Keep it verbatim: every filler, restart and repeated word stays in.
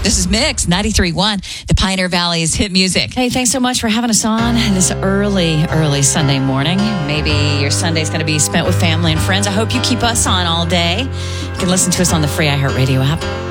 This is Mix ninety-three point one, the Pioneer Valley's hit music. Hey, thanks so much for having us on this early, early Sunday morning. Maybe your Sunday's going to be spent with family and friends. I hope you keep us on all day. You can listen to us on the free iHeartRadio app.